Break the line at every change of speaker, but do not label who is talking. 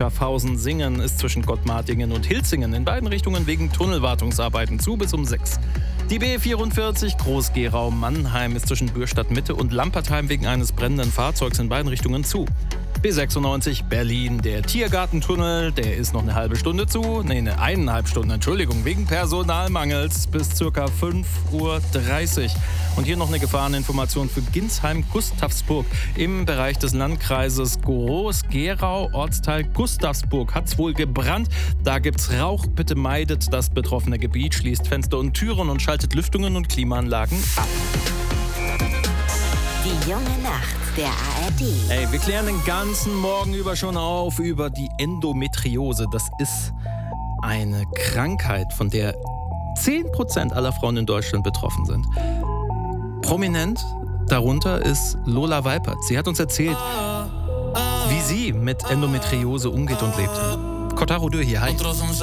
Schaffhausen-Singen ist zwischen Gottmartingen und Hilzingen in beiden Richtungen wegen Tunnelwartungsarbeiten zu bis um 6. Die B44 Groß-Gerau-Mannheim ist zwischen Bürstadt-Mitte und Lampertheim wegen eines brennenden Fahrzeugs in beiden Richtungen zu. B96 Berlin, der Tiergartentunnel, der ist noch eine halbe Stunde zu. Eine 1,5 Stunden, Entschuldigung, wegen Personalmangels bis ca. 5:30 Uhr. Und hier noch eine Gefahreninformation für Ginsheim-Gustavsburg. Im Bereich des Landkreises Groß-Gerau, Ortsteil Gustavsburg, hat's wohl gebrannt. Da gibt's Rauch. Bitte meidet das betroffene Gebiet, schließt Fenster und Türen und schaltet Lüftungen und Klimaanlagen ab.
Die junge Nacht der ARD.
Ey, wir klären den ganzen Morgen über schon auf über die Endometriose. Das ist eine Krankheit, von der 10% aller Frauen in Deutschland betroffen sind. Prominent darunter ist Lola Weipert. Sie hat uns erzählt, wie sie mit Endometriose umgeht und lebt. Kotaro Dürr hier, hi.